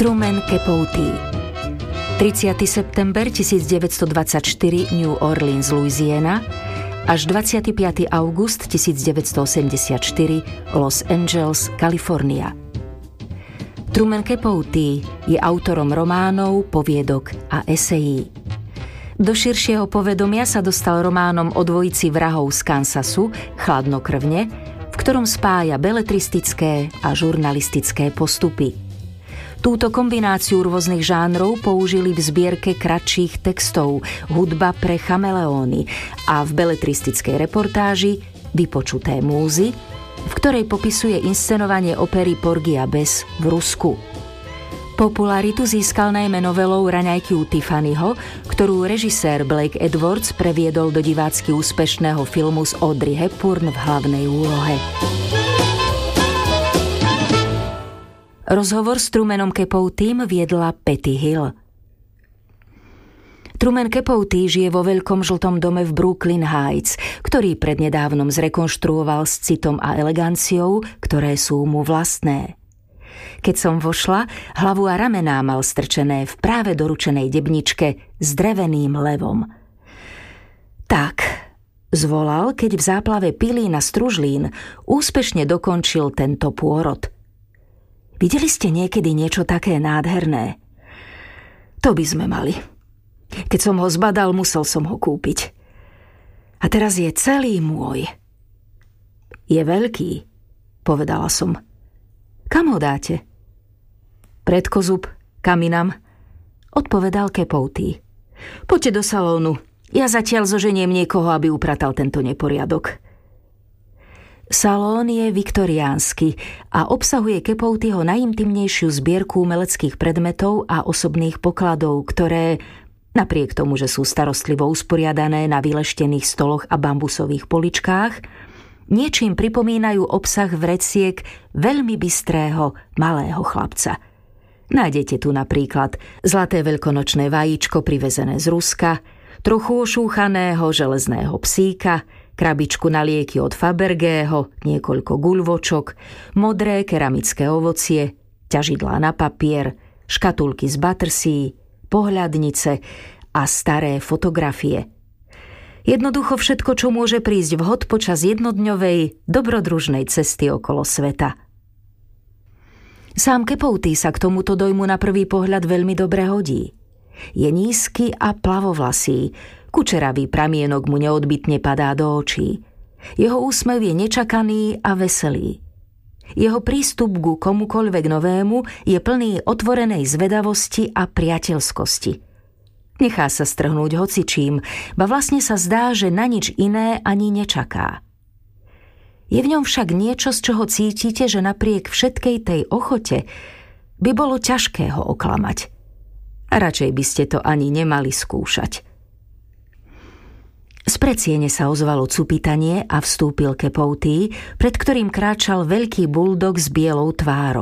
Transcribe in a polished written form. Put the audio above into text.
Truman Capote. 30. september 1924 New Orleans, Louisiana, až 25. august 1984 Los Angeles, Kalifornia. Truman Capote je autorom románov, poviedok a esejí. Do širšieho povedomia sa dostal románom o dvojici vrahov z Kansasu, Chladnokrvne, v ktorom spája beletristické a žurnalistické postupy. Túto kombináciu rôznych žánrov použili v zbierke kratších textov Hudba pre chameleóny a v beletristickej reportáži Vypočuté múzy, v ktorej popisuje inscenovanie opery Porgy a Bess v Rusku. Popularitu získal najmä novelou Raňajky u Tiffanyho, ktorú režisér Blake Edwards previedol do divácky úspešného filmu s Audrey Hepburn v hlavnej úlohe. Rozhovor s Trumanom Capotem viedla Patty Hill. Truman Capote žije vo veľkom žltom dome v Brooklyn Heights, ktorý prednedávnom zrekonštruoval s citom a eleganciou, ktoré sú mu vlastné. Keď som vošla, hlavu a ramená mal strčené v práve doručenej debničke s dreveným levom. Tak, zvolal, keď v záplave pilín a stružlín úspešne dokončil tento pôrod. Videli ste niekedy niečo také nádherné? To by sme mali. Keď som ho zbadal, musel som ho kúpiť. A teraz je celý môj. Je veľký, povedala som. Kam ho dáte? Pred kozub, kam inam, odpovedal Capote. Poďte do salónu. Ja zatiaľ zoženiem niekoho, aby upratal tento neporiadok. Salón je viktoriánsky a obsahuje Capoteho najintimnejšiu zbierku umeleckých predmetov a osobných pokladov, ktoré, napriek tomu, že sú starostlivo usporiadané na vyleštených stoloch a bambusových poličkách, niečím pripomínajú obsah vreciek veľmi bystrého malého chlapca. Nájdete tu napríklad zlaté veľkonočné vajíčko privezené z Ruska, trochu ošúchaného železného psíka, krabičku na lieky od Fabergého, niekoľko guľvočok, modré keramické ovocie, ťažidlá na papier, škatulky z Battersea, pohľadnice a staré fotografie. Jednoducho všetko, čo môže prísť vhod počas jednodňovej, dobrodružnej cesty okolo sveta. Sám Capote sa k tomuto dojmu na prvý pohľad veľmi dobre hodí. Je nízky a plavovlasý, kučeravý pramienok mu neodbytne padá do očí. Jeho úsmev je nečakaný a veselý. Jeho prístup ku komukoľvek novému je plný otvorenej zvedavosti a priateľskosti. Nechá sa strhnúť hocičím, ba vlastne sa zdá, že na nič iné ani nečaká. Je v ňom však niečo, z čoho cítite, že napriek všetkej tej ochote by bolo ťažké ho oklamať. A radšej by ste to ani nemali skúšať. Z predsiene sa ozvalo cupitanie a vstúpil Capote, pred ktorým kráčal veľký buldog s bielou tvárou.